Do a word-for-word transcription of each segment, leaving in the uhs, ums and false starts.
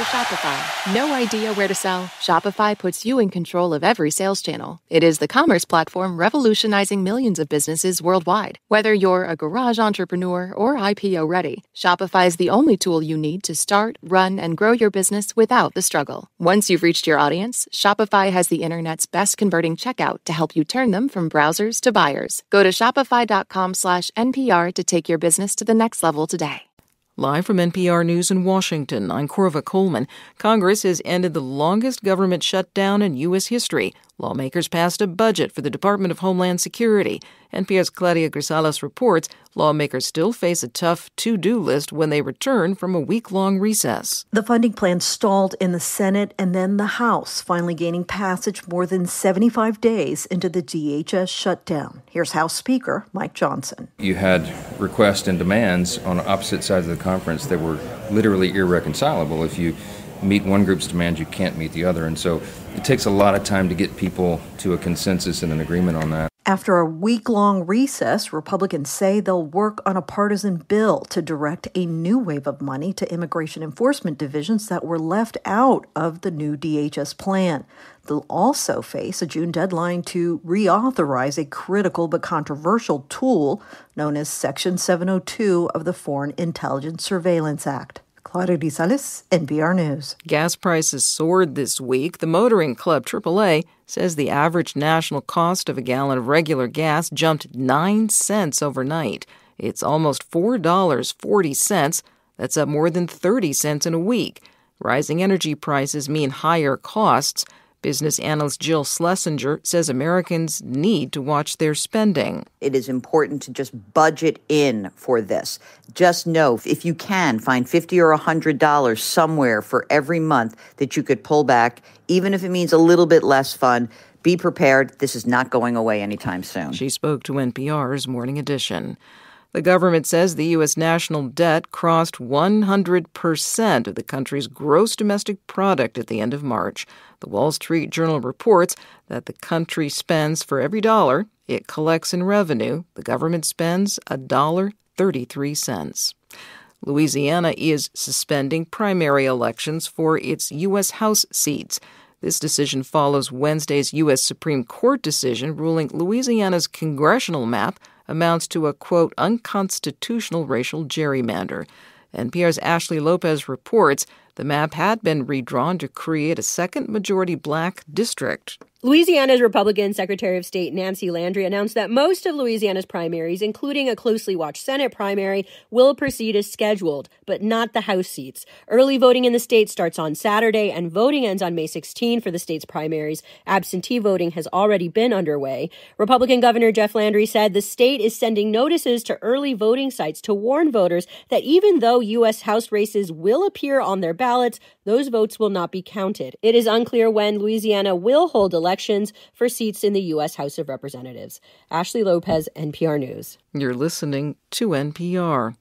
Shopify. No idea where to sell? Shopify puts you in control of every sales channel. It is the commerce platform revolutionizing millions of businesses worldwide. Whether you're a garage entrepreneur or I P O ready, Shopify is the only tool you need to start, run, and grow your business without the struggle. Once you've reached your audience, Shopify has the internet's best converting checkout to help you turn them from browsers to buyers. Go to shopify.com slash NPR to take your business to the next level today. Live from N P R News in Washington, I'm Corva Coleman. Congress has ended the longest government shutdown in U S history. Lawmakers passed a budget for the Department of Homeland Security. N P R's Claudia Grisales reports lawmakers still face a tough to-do list when they return from a week-long recess. The funding plan stalled in the Senate and then the House, finally gaining passage more than seventy-five days into the D H S shutdown. Here's House Speaker Mike Johnson. You had requests and demands on opposite sides of the conference that were literally irreconcilable. If you meet one group's demand, you can't meet the other. And so it takes a lot of time to get people to a consensus and an agreement on that. After a week-long recess, Republicans say they'll work on a partisan bill to direct a new wave of money to immigration enforcement divisions that were left out of the new D H S plan. They'll also face a June deadline to reauthorize a critical but controversial tool known as Section seven oh two of the Foreign Intelligence Surveillance Act. Claudia Grisales, N P R News. Gas prices soared this week. The Motoring Club, triple A, says the average national cost of a gallon of regular gas jumped nine cents overnight. It's almost four dollars and forty cents. That's up more than thirty cents in a week. Rising energy prices mean higher costs. Business analyst Jill Schlesinger says Americans need to watch their spending. It is important to just budget in for this. Just know if you can find fifty dollars or one hundred dollars somewhere for every month that you could pull back, even if it means a little bit less fun, be prepared. This is not going away anytime soon. She spoke to N P R's Morning Edition. The government says the U S national debt crossed one hundred percent of the country's gross domestic product at the end of March. The Wall Street Journal reports that the country spends for every dollar it collects in revenue. The government spends one dollar and thirty-three cents. Louisiana is suspending primary elections for its U S House seats. This decision follows Wednesday's U S Supreme Court decision ruling Louisiana's congressional map amounts to a, quote, unconstitutional racial gerrymander. N P R's Ashley Lopez reports the map had been redrawn to create a second majority black district. Louisiana's Republican Secretary of State Nancy Landry announced that most of Louisiana's primaries, including a closely watched Senate primary, will proceed as scheduled, but not the House seats. Early voting in the state starts on Saturday, and voting ends on May sixteenth for the state's primaries. Absentee voting has already been underway. Republican Governor Jeff Landry said the state is sending notices to early voting sites to warn voters that even though U S House races will appear on their ballots, those votes will not be counted. It is unclear when Louisiana will hold elections for seats in the U S House of Representatives. Ashley Lopez, N P R News. You're listening to N P R.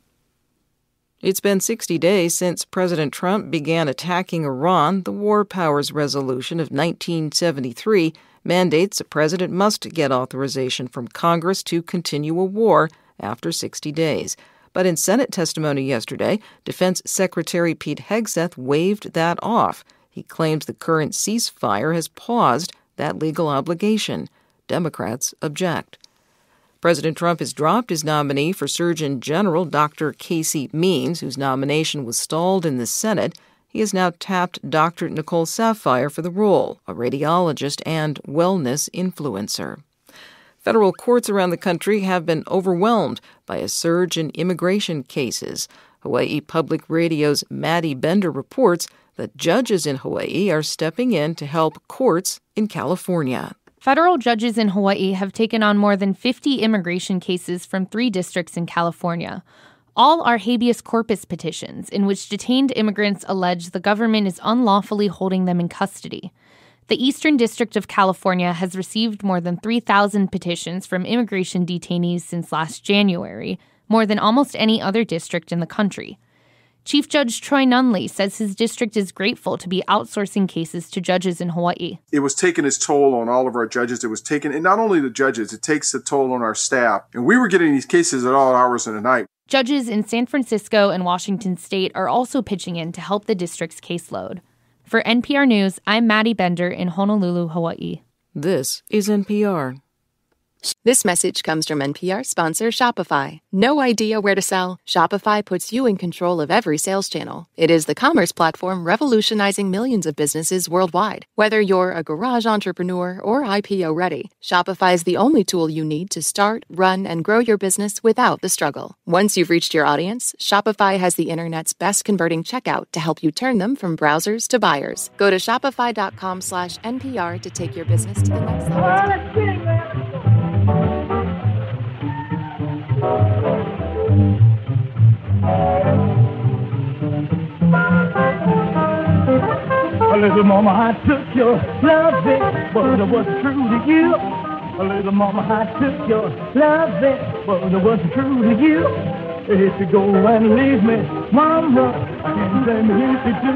It's been sixty days since President Trump began attacking Iran. The War Powers Resolution of nineteen seventy-three mandates a president must get authorization from Congress to continue a war after sixty days. But in Senate testimony yesterday, Defense Secretary Pete Hegseth waved that off. He claims the current ceasefire has paused that legal obligation. Democrats object. President Trump has dropped his nominee for Surgeon General Doctor Casey Means, whose nomination was stalled in the Senate. He has now tapped Doctor Nicole Saphier for the role, a radiologist and wellness influencer. Federal courts around the country have been overwhelmed by a surge in immigration cases. Hawaii Public Radio's Maddie Bender reports that judges in Hawaii are stepping in to help courts in California. Federal judges in Hawaii have taken on more than fifty immigration cases from three districts in California. All are habeas corpus petitions in which detained immigrants allege the government is unlawfully holding them in custody. The Eastern District of California has received more than three thousand petitions from immigration detainees since last January, more than almost any other district in the country. Chief Judge Troy Nunley says his district is grateful to be outsourcing cases to judges in Hawaii. It was taking its toll on all of our judges. It was taking, and not only the judges, it takes a toll on our staff. And we were getting these cases at all hours of the night. Judges in San Francisco and Washington State are also pitching in to help the district's caseload. For N P R News, I'm Maddie Bender in Honolulu, Hawaii. This is N P R. This message comes from N P R sponsor Shopify. No idea where to sell? Shopify puts you in control of every sales channel. It is the commerce platform revolutionizing millions of businesses worldwide. Whether you're a garage entrepreneur or I P O ready, Shopify is the only tool you need to start, run, and grow your business without the struggle. Once you've reached your audience, Shopify has the internet's best converting checkout to help you turn them from browsers to buyers. Go to shopify.com slash NPR to take your business to the next level. A little mama, I took your loving, but it wasn't true to you. A little mama, I took your loving, but it wasn't true to you. If you go and leave me, mama, I can't blame you if you do.